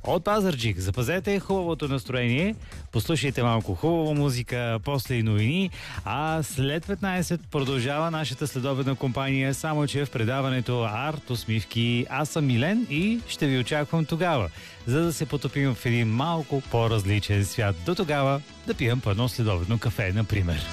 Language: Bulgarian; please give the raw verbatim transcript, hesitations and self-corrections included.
от Пазарджик. Запазете хубавото настроение, послушайте малко хубава музика, после и новини, а след петнайсет продължава нашата следобедна компания, само че в предаването Арт усмивки. Аз съм Милен и ще ви очаквам тогава, за да се потопим в един малко по-различен свят. До тогава да пием по едно следобедно кафе, например.